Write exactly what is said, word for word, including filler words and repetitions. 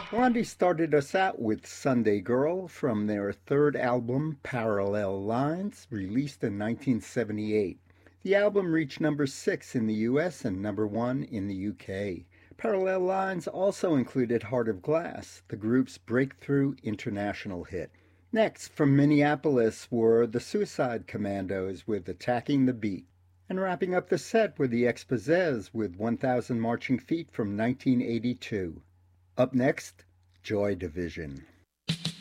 Blondie started us out with Sunday Girl from their third album, Parallel Lines, released in nineteen seventy-eight. The album reached number six in the U S and number one in the U K. Parallel Lines also included Heart of Glass, the group's breakthrough international hit. Next, from Minneapolis, were the Suicide Commandos with Attacking the Beat. And wrapping up the set were the Exposés with one thousand Marching Feet from nineteen eighty-two. Up next, Joy Division.